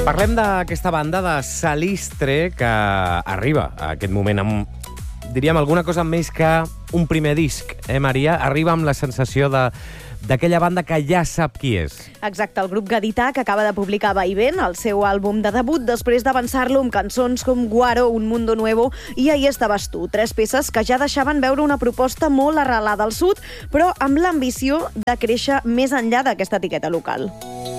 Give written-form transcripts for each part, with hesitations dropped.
Parlem d'aquesta banda de Salistre que arriba a aquest moment amb, diríem, alguna cosa més que un primer disc, Maria? Arriba amb la sensació d'aquella banda que ja sap qui és. Exacte, el grup gadità que acaba de publicar Vaivén, el seu àlbum de debut, després d'avançar-lo amb cançons com Guaro, Un Mundo Nuevo i Ahí estaves tu, 3 peces que ja deixaven veure una proposta molt arrelada al sud, però amb l'ambició de créixer més enllà d'aquesta etiqueta local.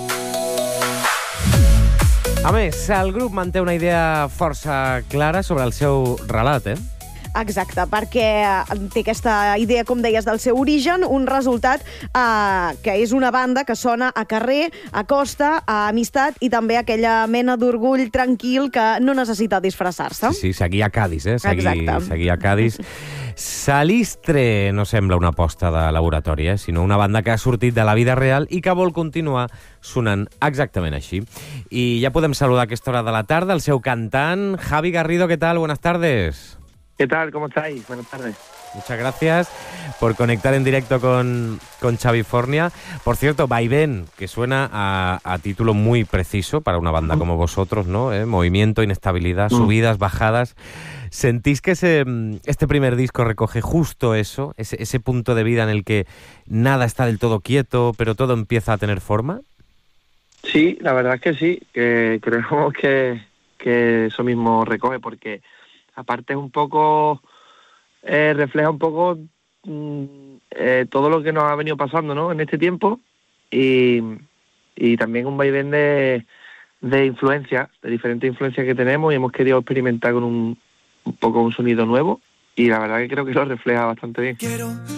A més, el grup manté una idea força clara sobre el seu relat, Exacte, perquè té aquesta idea, com deies, del seu origen, un resultat que és una banda que sona a carrer, a costa, a amistat i també aquella mena d'orgull tranquil que no necessita disfressar-se. Sí, seguir a Cádiz, Exacte. Seguir a Cádiz. Salistre no sembla una aposta de laboratori, sinó una banda que ha sortit de la vida real i que vol continuar sonant exactament així. I ja podem saludar a aquesta hora de la tarda el seu cantant, Javi Garrido. ¿Qué tal? Buenas tardes. ¿Qué tal? ¿Cómo estáis? Buenas tardes. Muchas gracias por conectar en directo con Xavi Fornia. Por cierto, Vaivén, que suena a título muy preciso para una banda como vosotros, ¿no? Movimiento, inestabilidad, subidas, bajadas. ¿Sentís que este primer disco recoge justo eso, ese punto de vida en el que nada está del todo quieto, pero todo empieza a tener forma? Sí, la verdad es que sí, que creo que eso mismo recoge, porque aparte es un poco, refleja un poco todo lo que nos ha venido pasando, ¿no?, en este tiempo, y también un vaivén de influencias, de diferentes influencias que tenemos, y hemos querido experimentar con un poco un sonido nuevo, y la verdad que creo que lo refleja bastante bien.